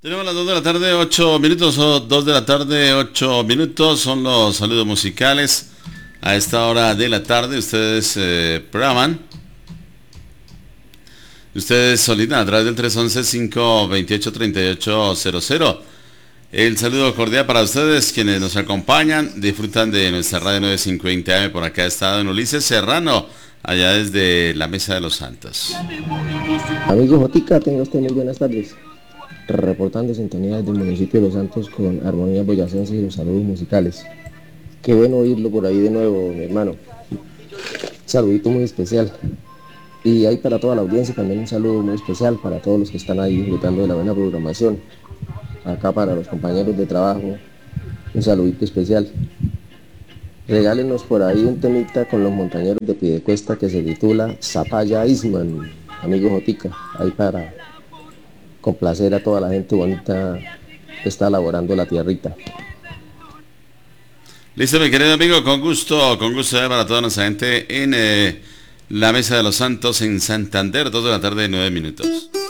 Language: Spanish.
Tenemos las 2 de la tarde, 8 minutos, o 2 de la tarde, 8 minutos, son los saludos musicales a esta hora de la tarde. Ustedes programan, ustedes solicitan a través del 311-528-3800. El saludo cordial para ustedes quienes nos acompañan, disfrutan de nuestra radio 950 AM. Por acá está don Ulises Serrano, allá desde la Mesa de los Santos. Amigo Jotica, tenga usted muy buenas tardes. Reportando sintonía desde el municipio de Los Santos con Armonía Boyacense y los saludos musicales. Qué bueno oírlo por ahí de nuevo, mi hermano. Saludito muy especial. Y ahí para toda la audiencia también un saludo muy especial para todos los que están ahí disfrutando de la buena programación. Acá para los compañeros de trabajo, un saludito especial. Regálenos por ahí un temita con los montañeros de Piedecuesta que se titula Zapaya Isman, amigo Jotica, ahí para complacer a toda la gente bonita que está laborando la tierrita. Listo, mi querido amigo, con gusto para toda nuestra gente en la Mesa de los Santos en Santander, 2 de la tarde, 9 minutos.